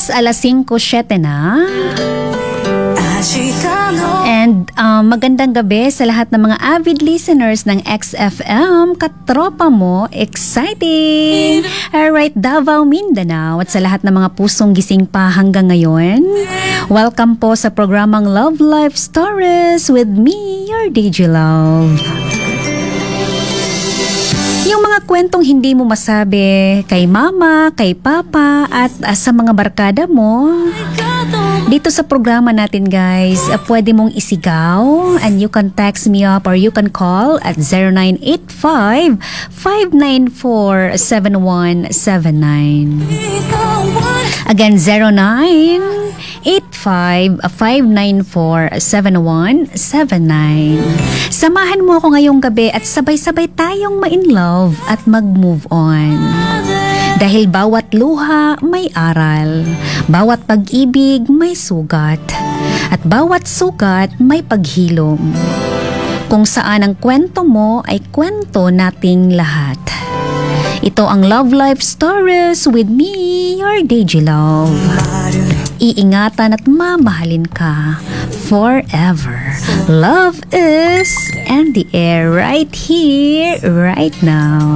oras, 5:07 na. And magandang gabi sa lahat ng mga avid listeners ng XFM, katropa mo, exciting! Alright, Davao, Mindanao, at sa lahat ng mga pusong gising pa hanggang ngayon. Welcome po sa programang Love Life Stories with me, your DJ Love. Yung mga kwentong hindi mo masabi kay mama, kay papa, at sa mga barkada mo. Dito sa programa natin guys, pwede mong isigaw and you can text me up or you can call at 0985-594-7179. Again, 0985-594-7179. Samahan mo ako ngayong gabi at sabay-sabay tayong ma-in love at mag-move on. Dahil bawat luha may aral, bawat pag-ibig may sugat, at bawat sugat may paghilom. Kung saan ang kwento mo ay kwento nating lahat. Ito ang Love Life Stories with me, your DJ Love. Iingatan at mamahalin ka forever. Love is in the air right here, right now.